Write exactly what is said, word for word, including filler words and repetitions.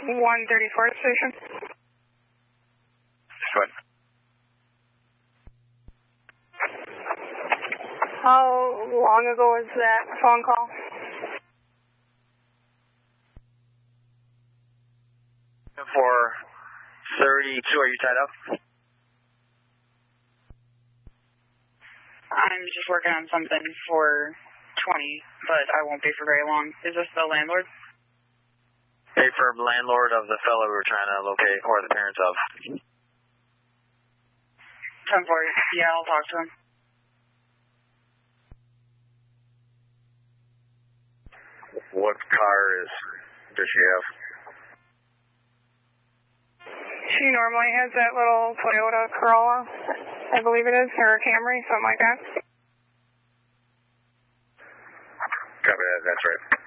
one thirty-fourth station. Good. How long ago was that phone call? For thirty-two, are you tied up? I'm just working on something for twenty, but I won't be for very long. Is this the landlord? Hey, for landlord of the fellow we were trying to locate, or the parents of. ten four, yeah, I'll talk to him. What car is, does she have? She normally has that little Toyota Corolla, I believe it is, or a Camry, something like that. Copy that, that's right.